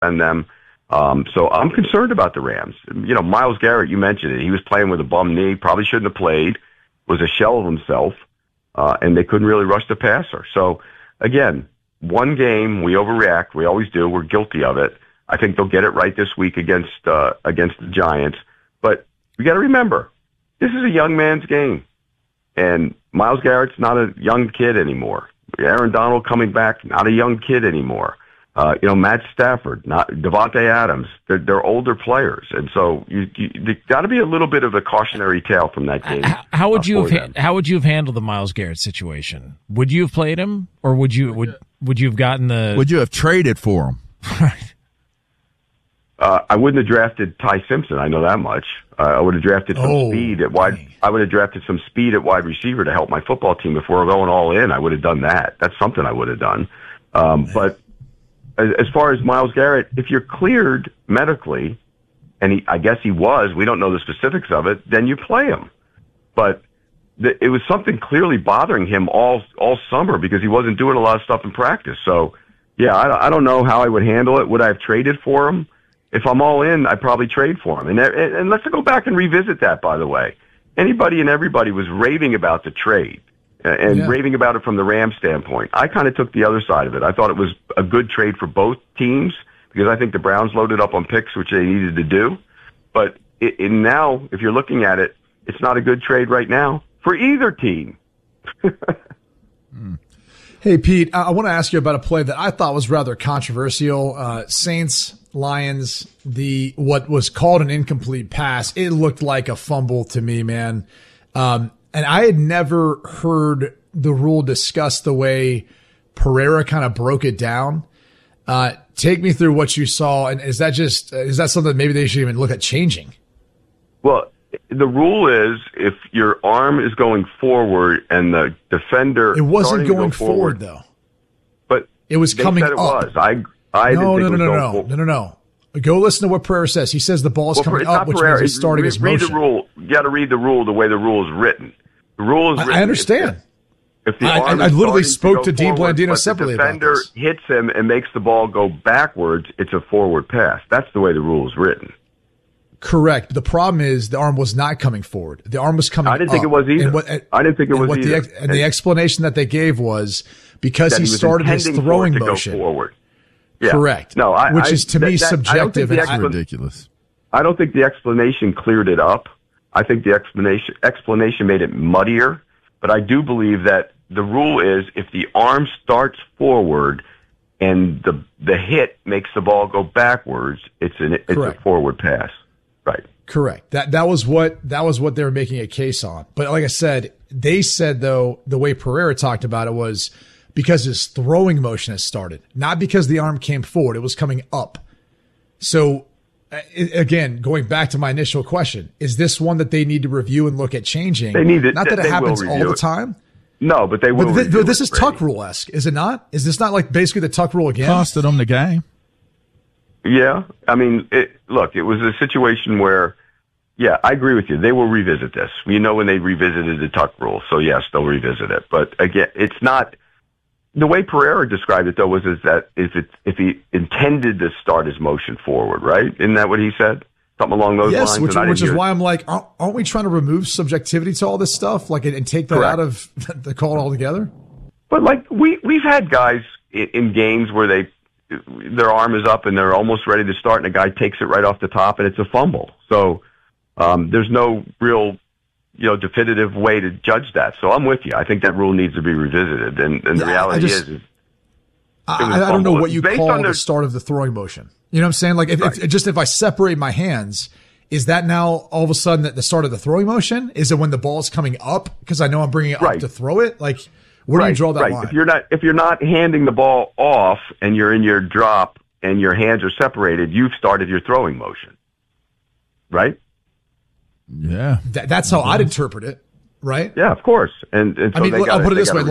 defend them. So I'm concerned about the Rams. You know, Myles Garrett, you mentioned it. He was playing with a bum knee, probably shouldn't have played, was a shell of himself, and they couldn't really rush the passer. So, again, one game, we overreact. We always do. We're guilty of it. I think they'll get it right this week against the Giants. But we got to remember, this is a young man's game. And Myles Garrett's not a young kid anymore. Aaron Donald coming back, not a young kid anymore. Matt Stafford, not Devontae Adams. They're older players, and so you got to be a little bit of a cautionary tale from that game. How would you have handled the Myles Garrett situation? Would you have played him, or would you have gotten the? Would you have traded for him? Right. I wouldn't have drafted Ty Simpson. I know that much. I would have drafted some speed at wide. I would have drafted some speed at wide receiver to help my football team. If we're going all in, I would have done that. That's something I would have done. But as far as Myles Garrett, if you're cleared medically, and I guess he was, we don't know the specifics of it, then you play him. But it was something clearly bothering him all summer because he wasn't doing a lot of stuff in practice. So, yeah, I don't know how I would handle it. Would I have traded for him? If I'm all in, I'd probably trade for him. And let's go back and revisit that, by the way. Anybody and everybody was raving about the trade and raving about it from the Rams standpoint. I kind of took the other side of it. I thought it was a good trade for both teams because I think the Browns loaded up on picks, which they needed to do. But now, if you're looking at it, it's not a good trade right now for either team. Hey, Pete, I want to ask you about a play that I thought was rather controversial. Saints, Lions, what was called an incomplete pass. It looked like a fumble to me, man. And I had never heard the rule discussed the way Pereira kind of broke it down. Take me through what you saw. And is that something maybe they should even look at changing? Well, the rule is if your arm is going forward and the defender. It wasn't going forward though. But it was coming up. Was. I No. Go listen to what Pereira says. He says the ball is coming up, which means he's starting his motion. Read the rule. You got to read the rule the way the rule is written. The rule is written. I understand. If the arm I literally spoke to Dean forward, Blandino separately about this. If the defender hits him and makes the ball go backwards, it's a forward pass. That's the way the rule is written. Correct. The problem is the arm was not coming forward. The arm was coming up. I didn't think it was either. I didn't think it was either. And the explanation that they gave was because he started his throwing motion. Forward. Yeah. Correct. No, which is to me subjective. That's ridiculous. I don't think the explanation cleared it up. I think the explanation made it muddier. But I do believe that the rule is if the arm starts forward and the hit makes the ball go backwards, it's a forward pass. Right. Correct. That was what they were making a case on. But like I said, they said though the way Pereira talked about it was because his throwing motion has started, not because the arm came forward. It was coming up. So again, going back to my initial question, is this one that they need to review and look at changing? They need it. Not that it happens all the time. No, but they will. But this is Tuck rule-esque, is it not? Is this not like basically the Tuck rule again? Costed them the game. Yeah, I mean, it was a situation where, yeah, I agree with you. They will revisit this. You know when they revisited the Tuck rule, so yes, they'll revisit it. But again, it's not the way Pereira described it. Though was that if he intended to start his motion forward, right? Isn't that what he said? Something along those lines. Yes, which is why I'm like, aren't we trying to remove subjectivity to all this stuff, like and take that out of the call altogether? But like we've had guys in games where their arm is up and they're almost ready to start, and a guy takes it right off the top, and it's a fumble. So there's no real, definitive way to judge that. So I'm with you. I think that rule needs to be revisited. And the reality is I don't know what you call the start of the throwing motion. You know what I'm saying? Like if I separate my hands, is that now all of a sudden at the start of the throwing motion? Is it when the ball is coming up because I know I'm bringing it up to throw it? Like. Where do you draw that line? If you're not handing the ball off and you're in your drop and your hands are separated, you've started your throwing motion, right? Yeah, that's how I'd interpret it, right? Yeah, of course. And so I mean, I'll put it this way,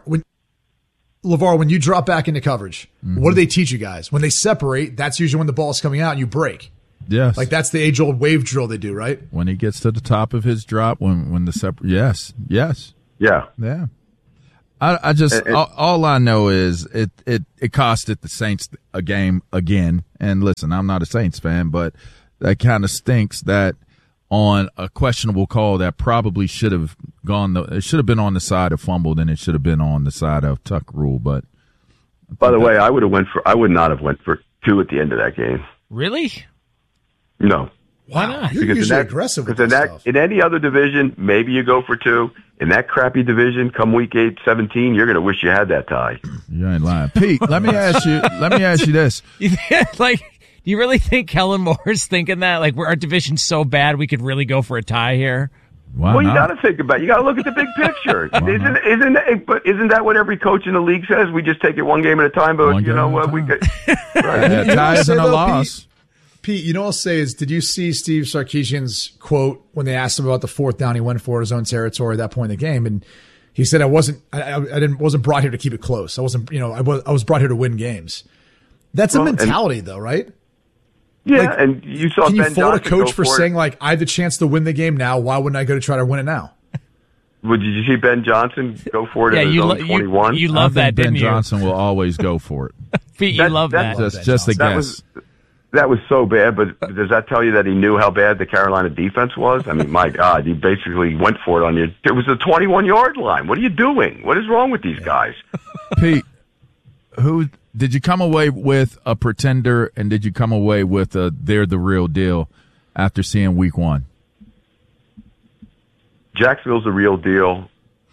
LeVar, when you drop back into coverage, what do they teach you guys? When they separate, that's usually when the ball's coming out and you break. Yes, like that's the age-old wave drill they do, right? When he gets to the top of his drop, when the yes, yeah. I just all I know is it costed the Saints a game again. And listen, I'm not a Saints fan, but that kind of stinks that on a questionable call that probably should have it should have been on the side of fumble, and it should have been on the side of tuck rule. But by the way, I would not have went for 2 at the end of that game. Really? No. Why not? You're usually aggressive with because this stuff. in any other division, maybe you go for 2. In that crappy division, come week 8, 17, you're going to wish you had that tie. You ain't lying, Pete. Let me ask you this. Do you really think Kellen Moore's thinking that? Like, our division's so bad, we could really go for a tie here? Why well, not? you got to think about it. You got to look at the big picture. Isn't that what every coach in the league says? We just take it one game at a time. But you know what? We could. Right. Yeah, tie isn't a loss. Pete, you know what I'll say is, did you see Steve Sarkisian's quote when they asked him about the 4th down he went for his own territory at that point in the game? And he said, I wasn't brought here to keep it close. I was brought here to win games. That's a mentality though, right? Yeah. And you saw can Ben you fault a Johnson coach go for it. saying, like, I have the chance to win the game now. Why wouldn't I go to try to win it now? Did you see Ben Johnson go for it at his own 21? You love that, didn't Ben you? Johnson will always go for it. Pete, you love that. Just a guess. That was so bad, but does that tell you that he knew how bad the Carolina defense was? I mean, my God, he basically went for it on you. It was a 21-yard line. What are you doing? What is wrong with these guys? Pete, who did you come away with a pretender, and did you come away with they're the real deal after seeing week 1? Jacksonville's the real deal.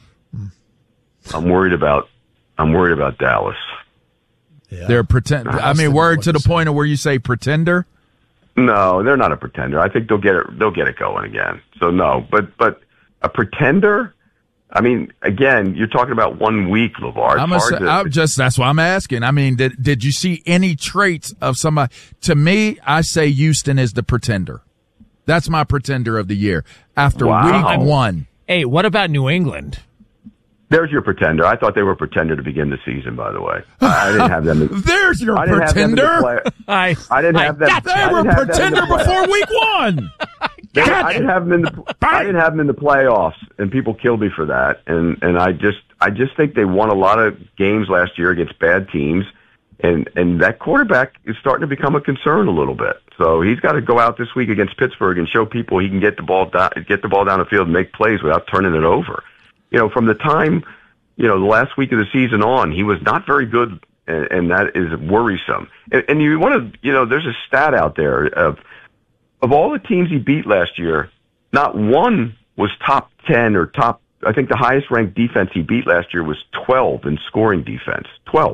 I'm worried about Dallas. Yeah. They're pretender. I mean, word to the point of where you say pretender. No, they're not a pretender. I think they'll get it going again. So no, but a pretender. I mean, again, you're talking about 1 week, LeVar. That's why I'm asking. I mean, did you see any traits of somebody? To me, I say Houston is the pretender. That's my pretender of the year after week 1. Hey, what about New England? There's your pretender. I thought they were a pretender to begin the season, by the way. I didn't have them. There's your pretender. I didn't have them. They were a pretender before week 1. I didn't have them in the playoffs, and people killed me for that. And I just think they won a lot of games last year against bad teams, and that quarterback is starting to become a concern a little bit. So he's got to go out this week against Pittsburgh and show people he can get the ball down the field and make plays without turning it over. You know, from the time, the last week of the season on, he was not very good, and that is worrisome. And you want to, there's a stat out there of all the teams he beat last year, not one was top 10 or top. I think the highest ranked defense he beat last year was 12 in scoring defense, 12.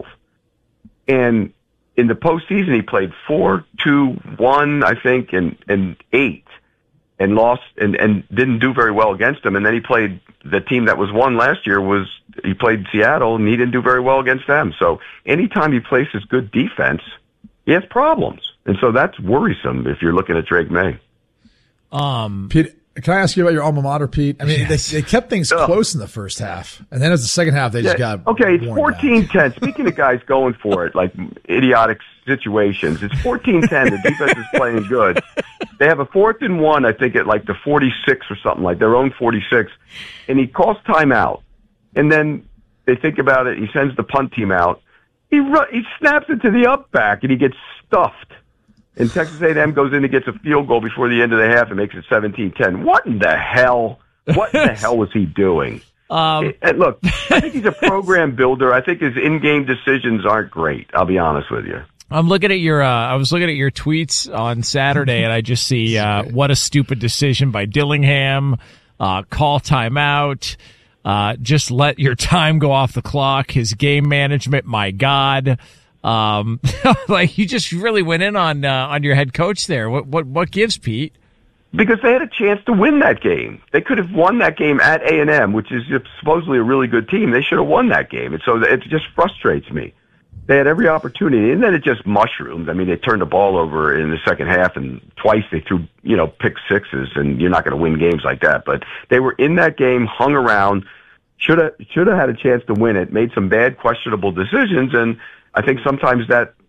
And in the postseason, he played 4-2-1, I think, and 8. And lost and didn't do very well against them. And then he played the team that was won last year he played Seattle, and he didn't do very well against them. So anytime he places good defense, he has problems. And so that's worrisome if you're looking at Drake May. Pete, can I ask you about your alma mater, Pete? I mean, they kept things close in the first half, and then as the second half, they just got okay. It's 14-10. Speaking of guys going for it, like idiotic situations, it's 14-10. The defense is playing good. They have a 4th and 1, I think, at like the 46 or something, like their own 46, and he calls timeout. And then they think about it. He sends the punt team out. He snaps it to the up back, and he gets stuffed. And Texas A&M goes in and gets a field goal before the end of the half and makes it 17-10. What in the hell? What in the hell was he doing? And look, I think he's a program builder. I think his in-game decisions aren't great. I'll be honest with you. I'm looking at your. I was looking at your tweets on Saturday, and I just see what a stupid decision by Dillingham. Call timeout. Just let your time go off the clock. His game management, my God. Like you just really went in on your head coach there. What gives, Pete? Because they had a chance to win that game. They could have won that game at A&M, which is supposedly a really good team. They should have won that game. And so it just frustrates me. They had every opportunity, and then it just mushroomed. I mean, they turned the ball over in the second half, and twice they threw, pick sixes, and you're not going to win games like that. But they were in that game, hung around, should have had a chance to win it, made some bad, questionable decisions, and I think sometimes that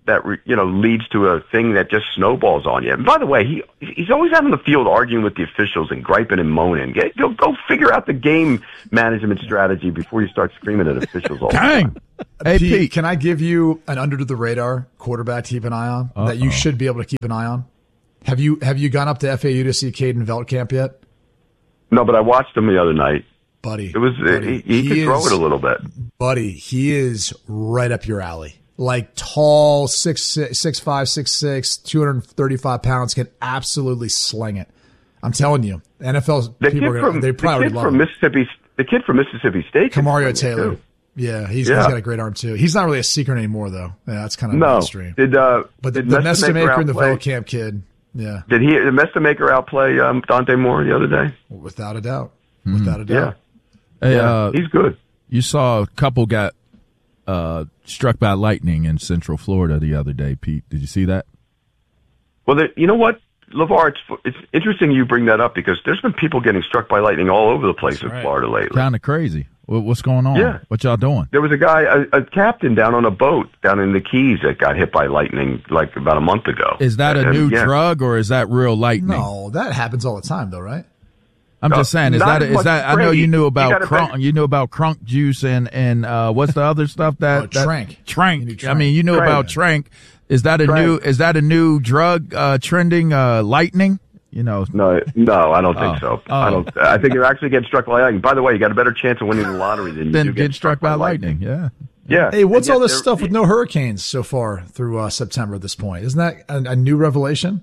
leads to a thing that just snowballs on you. And by the way, he's always out on the field arguing with the officials and griping and moaning. Go figure out the game management strategy before you start screaming at officials all the time. Hey, Pete, can I give you an under the radar quarterback to keep an eye on that you should be able to keep an eye on? Have you gone up to FAU to see Caden Veldkamp yet? No, but I watched him the other night. Buddy, it was he could throw it a little bit. Buddy, he is right up your alley. Like tall, 6'5", 6'6", 235 pounds, can absolutely sling it. I'm telling you, NFL people are going to probably love him. The kid from Mississippi State, Kamario Taylor. Too. Yeah, he's got a great arm too. He's not really a secret anymore, though. Yeah, that's kind of mainstream. But the Mestamaker and the Veldkamp kid. Yeah. Did the Mestamaker outplay Dante Moore the other day? Without a doubt. Without a doubt. Yeah. Hey, he's good. You saw a couple got struck by lightning in Central Florida the other day, Pete. Did you see that? Well, you know what, LeVar, it's interesting you bring that up because there's been people getting struck by lightning all over the place in Florida lately. Kind of crazy. What's going on? Yeah. What y'all doing? There was a guy, a captain down on a boat down in the Keys that got hit by lightning like about a month ago. Is that a new drug or is that real lightning? No, that happens all the time though, right? I'm just saying, is that I know you knew about crunk juice and what's the other stuff that Trank. Trank. I mean, you knew about Trank. Is that a new drug trending lightning? You know. No, I don't think so. I think you actually get struck by lightning. By the way, you got a better chance of winning the lottery than you do get struck by lightning. Yeah. Yeah. Hey, what's all this stuff with no hurricanes so far through September at this point? Isn't that a new revelation?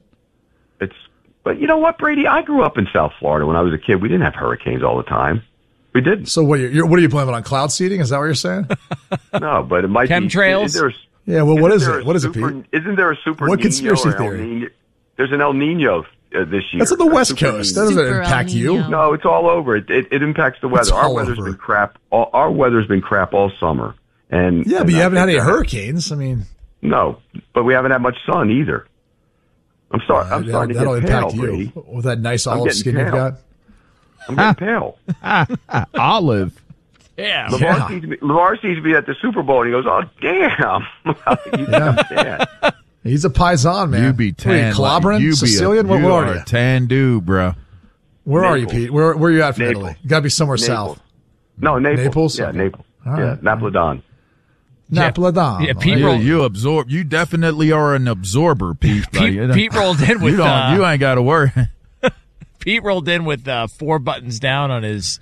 But you know what, Brady? I grew up in South Florida when I was a kid. We didn't have hurricanes all the time. We didn't. So what are you blaming on cloud seeding? Is that what you're saying? No, but it might chemtrails. Yeah. Well, what is it? What is it, Pete? Isn't there a super? What conspiracy theory? There's an El Nino this year. That's on the West Coast. That doesn't impact you. No, it's all over. It impacts the weather. Our weather's been crap. Our weather's been crap all summer. But you haven't had any hurricanes. I mean, no, but we haven't had much sun either. I'm starting to get pale, Brady. With that nice olive skin you've got. I'm getting pale. Olive. Yeah. LeVar sees me at the Super Bowl and he goes, "Oh damn!" You think I'm tan. He's a paisan, man. You be tan. Clobbering? Sicilian? What are you? Tan dude, bro. Where are you, Pete? Where are you at from Italy? You got to be somewhere south. No, Naples. Yeah, okay. Naples. All yeah, right. Napoleon. Yeah, Pete you absorb. You definitely are an absorber, Pete. Pete rolled in with. You ain't got to worry. Pete rolled in with 4 buttons down on his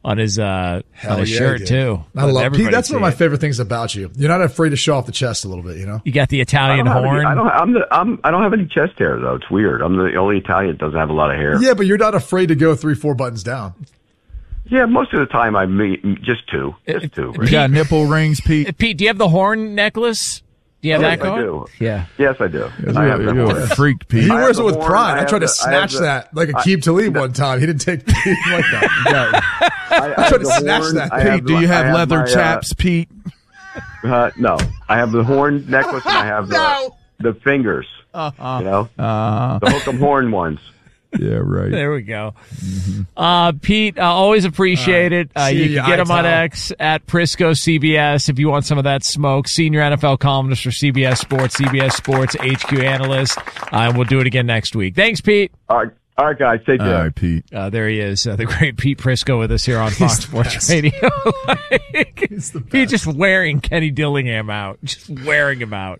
shirt too. I love Pete. That's one of my favorite things about you. You're not afraid to show off the chest a little bit. You know. You got the Italian horn. I don't have any chest hair though. It's weird. I'm the only Italian that doesn't have a lot of hair. Yeah, but you're not afraid to go 3-4 buttons down. Yeah, most of the time I meet just two. Just two. You got nipple rings, Pete? Pete, do you have the horn necklace? Do you have that going? I do. Yeah. Yes, I do. You're a freak, Pete. He wears it with pride. I tried to snatch that like Aqib Talib one time. He didn't take Pete like that. I tried to snatch that. Pete, do you have leather chaps, Pete? No. I have the horn necklace and I have the fingers. You know? The hook 'em horn ones. Yeah, right. There we go. Mm-hmm. Pete, always appreciate it. You can get him on X at Prisco CBS if you want some of that smoke. Senior NFL columnist for CBS Sports HQ analyst. And we'll do it again next week. Thanks, Pete. All right, guys. Take care. All right, Pete. There he is, the great Pete Prisco with us here on Fox Sports Radio. He's just wearing Kenny Dillingham out. Just wearing him out.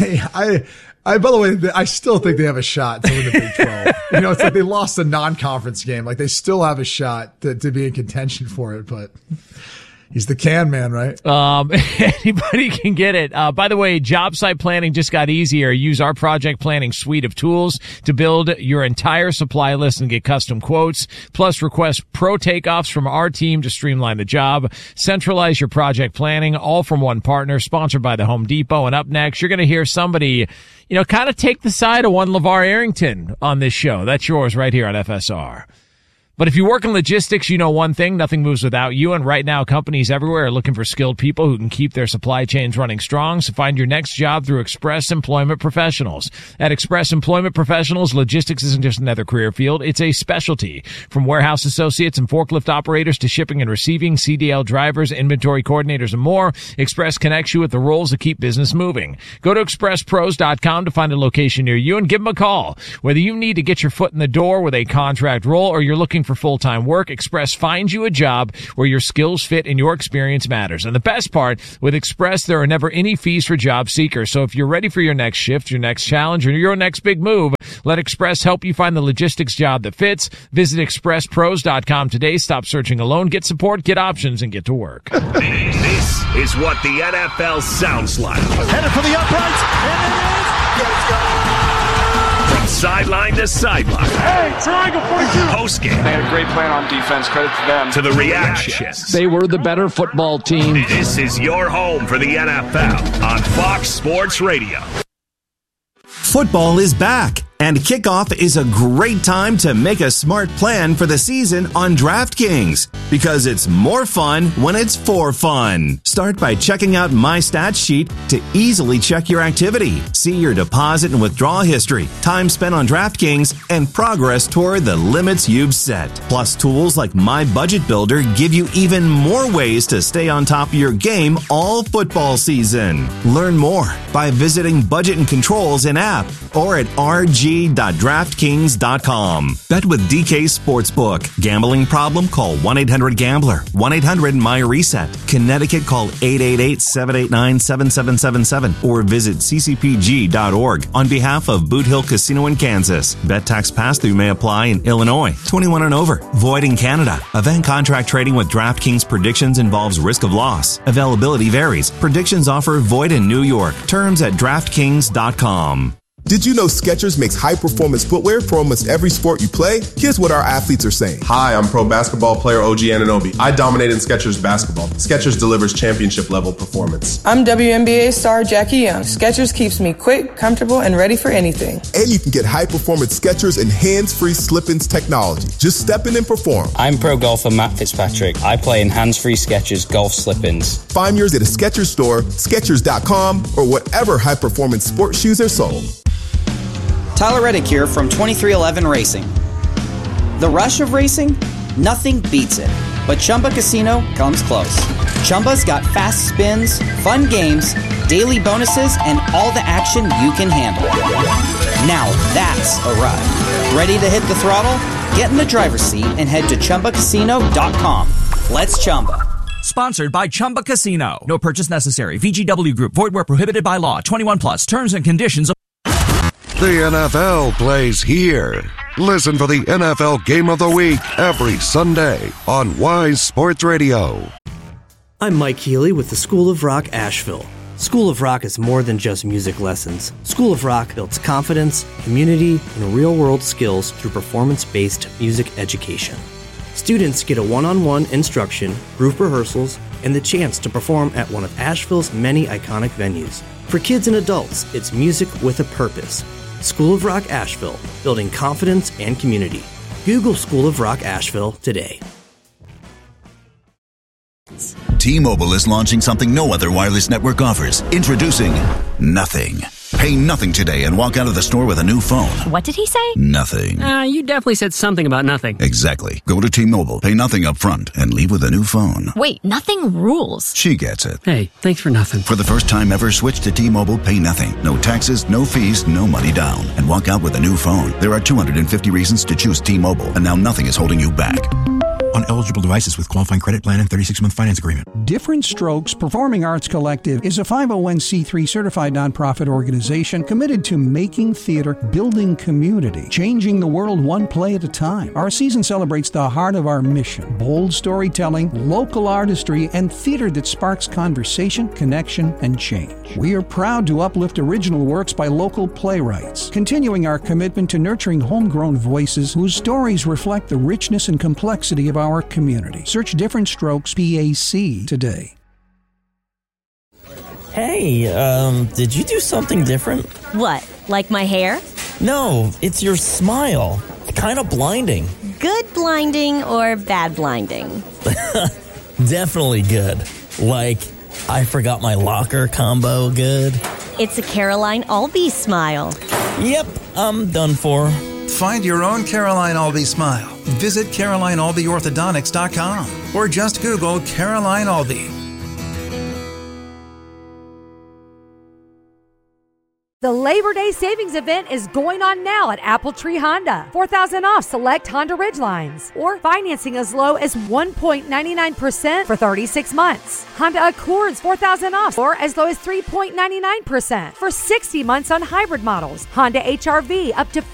By the way, I still think they have a shot to win the Big 12. You know, it's like they lost a non-conference game. Like they still have a shot to be in contention for it, but he's the can man, right? Anybody can get it. By the way, job site planning just got easier. Use our project planning suite of tools to build your entire supply list and get custom quotes. Plus, request pro takeoffs from our team to streamline the job. Centralize your project planning, all from one partner, sponsored by the Home Depot. And up next, you're going to hear somebody, kind of take the side of one LeVar Arrington on this show. That's yours right here on FSR. But if you work in logistics, you know one thing, nothing moves without you. And right now, companies everywhere are looking for skilled people who can keep their supply chains running strong. So find your next job through Express Employment Professionals. At Express Employment Professionals, logistics isn't just another career field. It's a specialty. From warehouse associates and forklift operators to shipping and receiving, CDL drivers, inventory coordinators, and more, Express connects you with the roles that keep business moving. Go to expresspros.com to find a location near you and give them a call. Whether you need to get your foot in the door with a contract role or you're looking for full-time work, Express finds you a job where your skills fit and your experience matters. And the best part, with Express, there are never any fees for job seekers. So if you're ready for your next shift, your next challenge, or your next big move, let Express help you find the logistics job that fits. Visit expresspros.com today. Stop searching alone. Get support, get options, and get to work. This is what the NFL sounds like. Headed for the uprights, and it is. Let's go! From sideline to sideline. Hey, triangle 42. Post-game. They had a great plan on defense. Credit to them. To the reactions. They were the better football team. This is your home for the NFL on Fox Sports Radio. Football is back, and kickoff is a great time to make a smart plan for the season on DraftKings, because it's more fun when it's for fun. Start by checking out My Stats Sheet to easily check your activity, see your deposit and withdrawal history, time spent on DraftKings, and progress toward the limits you've set. Plus, tools like My Budget Builder give you even more ways to stay on top of your game all football season. Learn more by visiting Budget and Controls in app or at rg.draftkings.com. Bet with DK Sportsbook. Gambling problem? Call 1-800-GAMBLER. 1-800-MY-RESET. Connecticut, call 888-789-7777 or visit ccpg.org on behalf of Boot Hill Casino in Kansas. Bet tax pass-through may apply in Illinois. 21 and over. Void in Canada. Event contract trading with DraftKings predictions involves risk of loss. Availability varies. Predictions offer void in New York. Terms at DraftKings.com. Did you know Skechers makes high-performance footwear for almost every sport you play? Here's what our athletes are saying. Hi, I'm pro basketball player OG Anunoby. I dominate in Skechers basketball. Skechers delivers championship-level performance. I'm WNBA star Jackie Young. Skechers keeps me quick, comfortable, and ready for anything. And you can get high-performance Skechers and hands-free slip-ins technology. Just step in and perform. I'm pro golfer Matt Fitzpatrick. I play in hands-free Skechers golf slip-ins. Find yours at a Skechers store, Skechers.com, or whatever high-performance sports shoes are sold. Tyler Reddick here from 2311 Racing. The rush of racing? Nothing beats it. But Chumba Casino comes close. Chumba's got fast spins, fun games, daily bonuses, and all the action you can handle. Now that's a ride. Ready to hit the throttle? Get in the driver's seat and head to ChumbaCasino.com. Let's Chumba. Sponsored by Chumba Casino. No purchase necessary. VGW Group. Void where prohibited by law. 21 plus. Terms and conditions. The NFL plays here. Listen for the NFL Game of the Week every Sunday on Wise Sports Radio. I'm Mike Healy with the School of Rock Asheville. School of Rock is more than just music lessons. School of Rock builds confidence, community, and real-world skills through performance-based music education. Students get a one-on-one instruction, group rehearsals, and the chance to perform at one of Asheville's many iconic venues. For kids and adults, it's music with a purpose. School of Rock Asheville, building confidence and community. Google School of Rock Asheville today. T-Mobile is launching something no other wireless network offers. Introducing Nothing. Pay nothing today and walk out of the store with a new phone. What did he say? Nothing. You definitely said something about nothing. Exactly. Go to T-Mobile, pay nothing up front, and leave with a new phone. Wait, nothing rules. She gets it. Hey, thanks for nothing. For the first time ever, switch to T-Mobile, pay nothing. No taxes, no fees, no money down. And walk out with a new phone. There are 250 reasons to choose T-Mobile, and now nothing is holding you back. On eligible devices with qualifying credit plan and 36-month finance agreement. Different Strokes Performing Arts Collective is a 501c3 certified nonprofit organization committed to making theater, building community, changing the world one play at a time. Our season celebrates the heart of our mission: bold storytelling, local artistry, and theater that sparks conversation, connection, and change. We are proud to uplift original works by local playwrights, continuing our commitment to nurturing homegrown voices whose stories reflect the richness and complexity of our community. Search Different Strokes PAC today. Hey, did you do something different? What, like my hair? No, it's your smile. Kind of blinding. Good blinding or bad blinding? Definitely good. Like, I forgot my locker combo good. It's a Caroline Albee smile. Yep, I'm done for. Find your own Caroline Albee smile. Visit CarolineAlbeeOrthodontics.com or just Google Caroline Albee. The Labor Day Savings Event is going on now at Apple Tree Honda. $4,000 off select Honda Ridgelines, or financing as low as 1.99% for 36 months. Honda Accords $4,000 off, or as low as 3.99% for 60 months on hybrid models. Honda HR-V up to